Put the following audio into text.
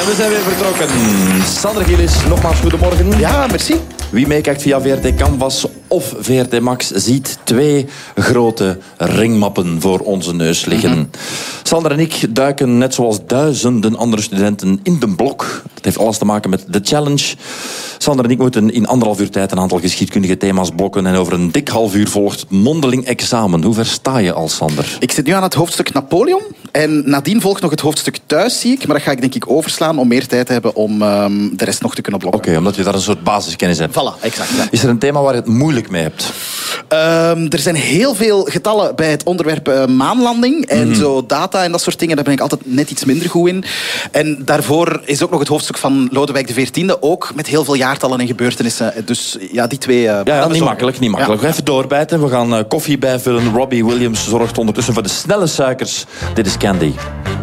we zijn weer vertrokken. Sander Gillis, nogmaals goedemorgen. Ja, merci. Wie meekijkt via VRT Canvas of VRT Max ziet 2 grote ringmappen voor onze neus liggen. Sander en ik duiken net zoals duizenden andere studenten in de blok. Dat heeft alles te maken met de challenge. Sander en ik moeten in 1,5 uur tijd een aantal geschiedkundige thema's blokken en over een dik half uur volgt het mondeling examen. Hoe ver sta je al, Sander? Ik zit nu aan het hoofdstuk Napoleon en nadien volgt nog het hoofdstuk thuis, zie ik. Maar dat ga ik denk ik overslaan om meer tijd te hebben om de rest nog te kunnen blokken. Oké, omdat je daar een soort basiskennis hebt. Voilà, exact. Ja. Is er een thema waar je het moeilijk mee hebt? Er zijn heel veel getallen bij het onderwerp maanlanding en zo data en dat soort dingen. Daar ben ik altijd net iets minder goed in. En daarvoor is ook nog het hoofdstuk van Lodewijk XIV, ook met heel veel jaartallen en gebeurtenissen. Dus ja, die twee... niet makkelijk. Ja. Even doorbijten. We gaan koffie bijvullen. Robbie Williams zorgt ondertussen voor de snelle suikers. Dit is Candy.